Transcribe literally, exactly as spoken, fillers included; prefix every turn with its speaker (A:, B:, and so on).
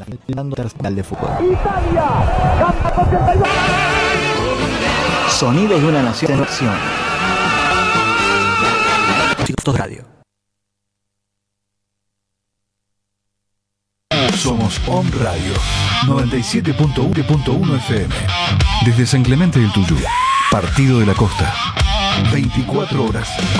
A: Fernando Tercial de fútbol.
B: Italia, canta con treinta y dos.
A: Sonidos de una nación en acción. Radio.
C: Somos On Radio noventa y siete punto uno F M. Desde San Clemente del Tuyú, Partido de la Costa. veinticuatro horas.